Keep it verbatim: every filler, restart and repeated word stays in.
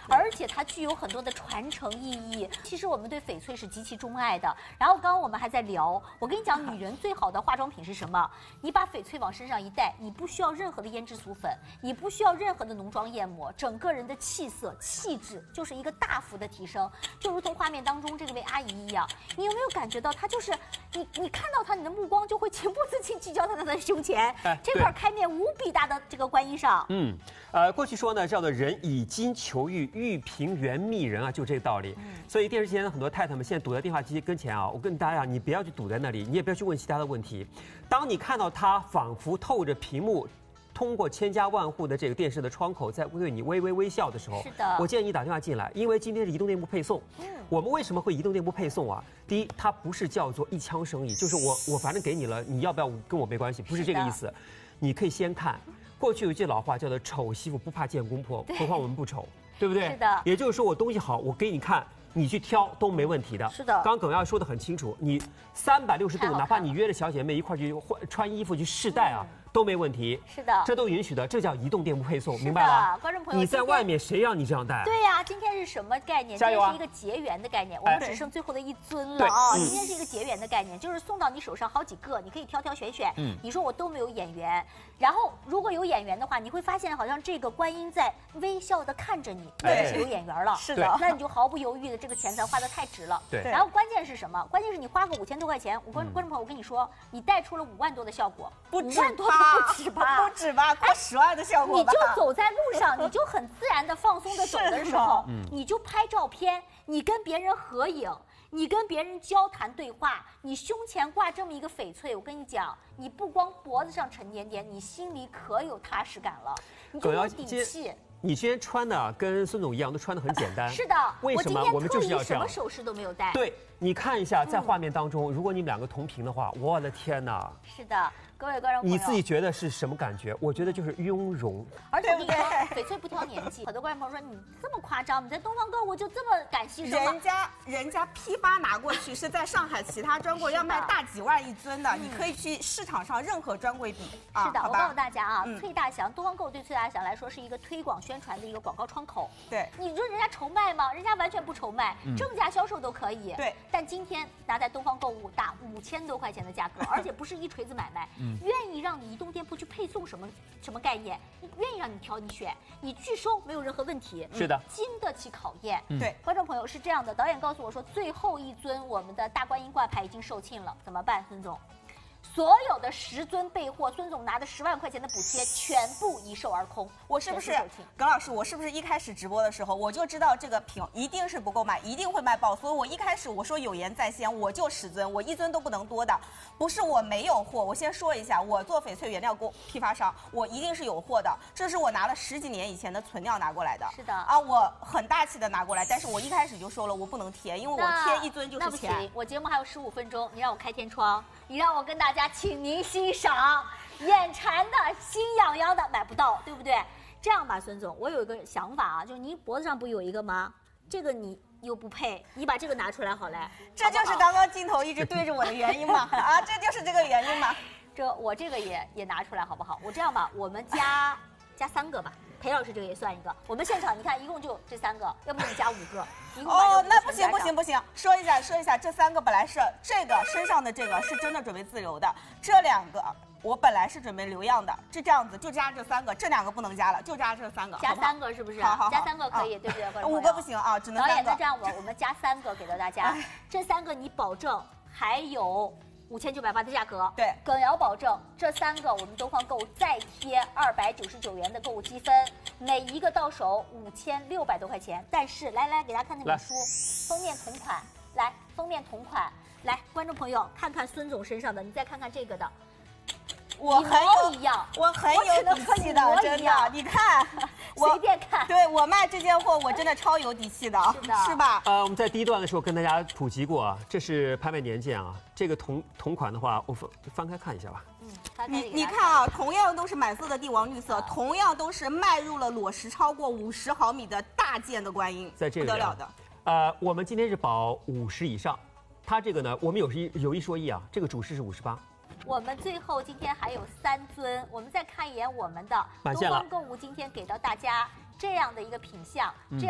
而且它具有很多的传承意义。其实我们对翡翠是极其钟爱的。然后刚刚我们还在聊，我跟你讲，女人最好的化妆品是什么？你把翡翠往身上一戴，你不需要任何的胭脂俗粉，你不需要任何的浓妆艳抹，整个人的气色、气质就是一个大幅的提升，就如同画面当中这位阿姨一样。你有没有感觉到她就是你？你看到她，你的目光就会情不自禁聚焦在她的胸前，哎、这块开面无比大的这个观音上。 嗯，呃，过去说呢，叫做人以金求玉，玉凭缘觅人啊，就这个道理。嗯、所以电视机前的很多太太们现在堵在电话机跟前啊，我跟大家讲，你不要去堵在那里，你也不要去问其他的问题。当你看到她仿佛透着屏幕，通过千家万户的这个电视的窗口，在对你微微微笑的时候， 是的， 我建议你打电话进来，因为今天是移动店铺配送。嗯，我们为什么会移动店铺配送啊？第一，它不是叫做一枪生意，就是我我反正给你了，你要不要跟我没关系，不是这个意思。你可以先看。过去有一句老话叫做“丑媳妇不怕见公婆”，何况我们不丑，对不对？ 是的。 也就是说，我东西好，我给你看。你去挑都没问题的。 是的。 刚刚耿耀说的很清楚，你三百六十度，哪怕你约着小姐妹一块去换穿衣服去试戴啊，嗯、都没问题。 是的， 这都允许的，这叫移动店铺配送，明白了？ 观众朋友， 你在外面谁让你这样戴？ 对呀、啊，今天是什么概念？ 加油啊！ 今天是一个结缘的概念，我们只剩最后的一尊了啊！ 嗯、 今天是一个结缘的概念，就是送到你手上好几个，你可以挑挑选选。嗯，你说我都没有眼缘，然后如果有眼缘的话，你会发现好像这个观音在微笑的看着你，那就是有眼缘了。 是的， 那你就毫不犹豫的这个钱财花得太值了。 对， 然后关键是什么？关键是你花个五千多块钱，我观观众朋友，我跟你说，你带出了五万多的效果， 不止五万多都不止吧？ 不止吧？快十万的效果吧！你就走在路上，你就很自然的放松的走的时候，你就拍照片，你跟别人合影，你跟别人交谈对话，你胸前挂这么一个翡翠，我跟你讲，你不光脖子上沉甸甸，你心里可有踏实感了，你就有底气。 你今天穿的跟孙总一样，都穿的很简单。 是的， 为什么我们就是要这样？ 什么首饰都没有戴。 对，你看一下，在画面当中，嗯、如果你们两个同屏的话，我的天哪！ 是的，各位观众朋友， 你自己觉得是什么感觉？我觉得就是雍容。 而且我跟你说，翡翠不挑年纪。很多观众朋友说你这么夸张，你在东方购物就这么敢牺牲吗？ 人家人家批发拿过去是在上海其他专柜要卖大几万一尊的，嗯、你可以去市场上任何专柜比。 是的， 啊、 我告诉大家啊， 嗯、 翠大祥东方购物对翠大祥来说是一个推广宣传的一个广告窗口。 对， 你说人家愁卖吗？人家完全不愁卖，嗯、正价销售都可以。 对， 但今天拿在东方购物打五千多块钱的价格，而且不是一锤子买卖，嗯、愿意让你移动店铺去配送什么什么概念？愿意让你挑你选，你拒收没有任何问题。 是的， 经得起考验。 嗯、对， 观众朋友是这样的，导演告诉我说，最后一尊我们的大观音挂牌已经售罄了，怎么办，孙总？所有的十尊备货，孙总拿的十万块钱的补贴全部一售而空。 我是不是耿老师？我是不是一开始直播的时候我就知道这个品一定是不够卖，一定会卖爆？所以我一开始我说有言在先，我就十尊，我一尊都不能多的。不是我没有货，我先说一下，我做翡翠原料工批发商，我一定是有货的。这是我拿了十几年以前的存料拿过来的。 是的啊，我很大气的拿过来，但是我一开始就说了，我不能贴，因为我贴一尊就是钱。 那不行，我节目还有十五分钟，你让我开天窗，你让我跟大家请您欣赏，眼馋的心痒痒的买不到，对不对？这样吧，孙总，我有一个想法啊，就是您脖子上不有一个吗？这个你又不配，你把这个拿出来好了。 这就是刚刚镜头一直对着我的原因嘛？啊，这就是这个原因嘛？ 这我这个也也拿出来好不好？我这样吧，我们加加三个吧。裴老师这个也算一个，我们现场你看一共就这三个，要不你加五个，一共哦，那不行不行不行，说一下说一下，这三个本来是这个身上的这个是真的准备自留的，这两个我本来是准备留样的，是这样子就加这三个，这两个不能加了，就加这三个， 加三个是不是？ 好好好， 加三个可以，对不对？ 五个不行啊，只能三个。 导演，那这样我我们加三个给到大家，这三个你保证还有五千九百八的价格， 对， 耿瑶保证这三个我们东方购物再贴二百九十九元的购物积分，每一个到手五千六百多块钱。但是来来给大家看那本书，封面同款，来封面同款，来观众朋友看看孙总身上的，你再看看这个的。 我很有一样， 我很有底气的，真的。你看， 随便看。 对我卖这件货，我真的超有底气的， 是的， 是吧？ 呃，我们在第一段的时候跟大家普及过啊，这是拍卖年鉴啊。这个同同款的话，我翻翻开看一下吧。 嗯，翻开你你看啊，同样都是满色的帝王绿色，同样都是迈入了裸石超过五十毫米的大件的观音， 在这个不得了的。 呃，我们今天是保五十以上，它这个呢，我们有一有一说一啊，这个主饰是五十八。 我们最后今天还有三尊，我们再看一眼我们的东方购物今天给到大家这样的一个品相，这样。